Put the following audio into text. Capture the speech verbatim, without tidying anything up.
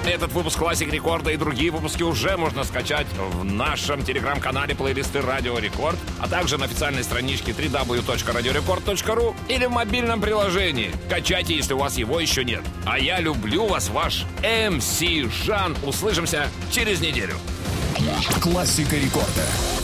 Этот выпуск «Классик Рекорда» и другие выпуски уже можно скачать в нашем телеграм-канале плейлисты «Радио Рекорд», а также на официальной страничке дабл ю дабл ю дабл ю точка радио рекорд точка ру или в мобильном приложении. Качайте, если у вас его еще нет. А я люблю вас, ваш эм си Жан. Услышимся через неделю. Классика Рекорда.